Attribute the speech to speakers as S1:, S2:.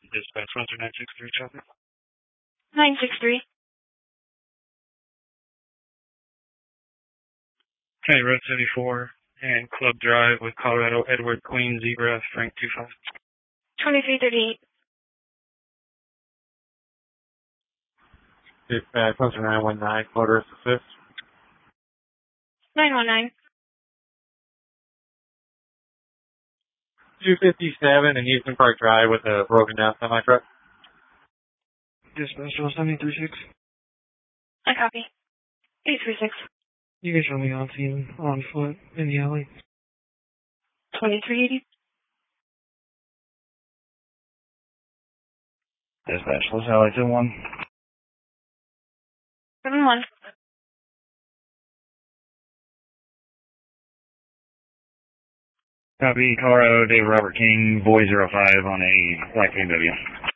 S1: Dispatch 963 traffic.
S2: 963.
S1: County Road 74 and Club Drive with Colorado Edward Queen Zebra Frank 25.
S2: 2338.
S3: Dispatch 919, motorist assist.
S2: 919.
S3: 257 and Houston Park Drive with a broken down semi truck.
S1: Dispatch 736.
S2: I copy. 836.
S1: You can show me on scene on foot in the alley.
S2: 2380.
S1: Dispatch, Los Alley 21.
S2: 71.
S1: Copy, Colorado, Dave Robert King, Boy 05 on a black BMW.